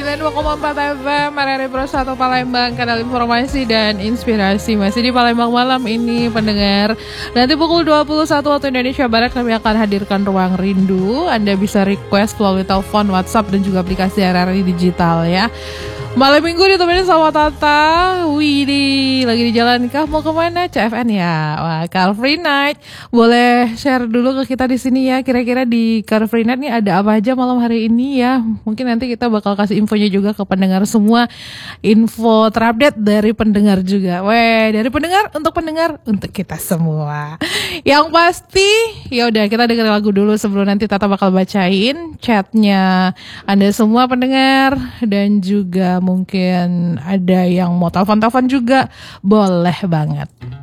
92,4 FM RRI Pro 1 Palembang, kanal informasi dan inspirasi. Masih di Palembang malam ini pendengar. Nanti pukul 21 waktu Indonesia Barat kami akan hadirkan Ruang Rindu. Anda bisa request melalui telepon, WhatsApp dan juga aplikasi RRI Digital ya. Malam minggu ditemenin sama Tata. Widih, lagi di jalan kah? Mau kemana? CFN ya. Wah, Car Free Night. Boleh share dulu ke kita di sini ya. Kira-kira di Car Free Night nih ada apa aja malam hari ini ya? Mungkin nanti kita bakal kasih infonya juga ke pendengar semua. Info terupdate dari pendengar juga. Weh, dari pendengar untuk kita semua. Yang pasti, ya udah kita dengerin lagu dulu sebelum nanti Tata bakal bacain chatnya Anda semua pendengar, dan juga mungkin ada yang mau telepon-telepon juga, boleh banget.